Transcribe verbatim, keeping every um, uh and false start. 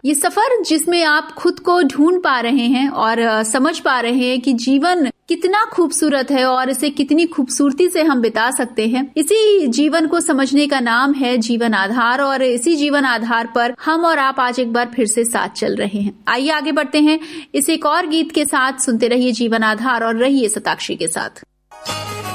ये सफर जिसमें आप खुद को ढूंढ पा रहे हैं और समझ पा रहे हैं कि जीवन कितना खूबसूरत है और इसे कितनी खूबसूरती से हम बिता सकते हैं। इसी जीवन को समझने का नाम है जीवन आधार और इसी जीवन आधार पर हम और आप आज एक बार फिर से साथ चल रहे हैं। आइए आगे बढ़ते हैं इस एक और गीत के साथ। सुनते रहिए जीवन आधार और रहिए शताक्षी के साथ।